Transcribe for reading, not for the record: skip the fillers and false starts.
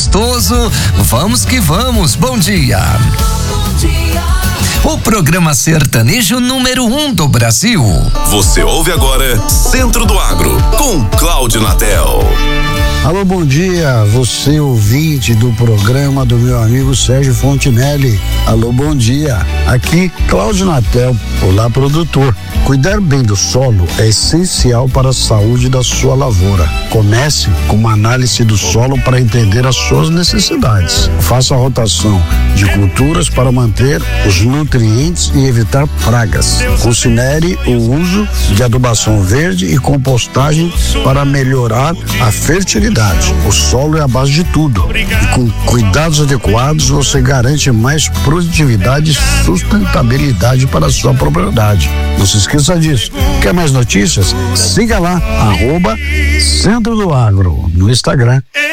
gostoso. Vamos que vamos. Bom dia. O programa sertanejo número 1 do Brasil. Você ouve agora Centro do Agro, com Cláudio Natel. Alô, bom dia, você ouvinte do programa do meu amigo Sérgio Fontinelli. Alô, bom dia. Aqui, Cláudio Natel, olá, produtor. Cuidar bem do solo é essencial para a saúde da sua lavoura. Comece com uma análise do solo para entender as suas necessidades. Faça a rotação de culturas para manter os nutrientes e evitar pragas. Considere o uso de adubação verde e compostagem para melhorar a fertilidade. O solo é a base de tudo. E com cuidados adequados, você garante mais produtividade e sustentabilidade para a sua propriedade. Não se esqueça disso. Quer mais notícias? Siga lá, @Centro do Agro, no Instagram.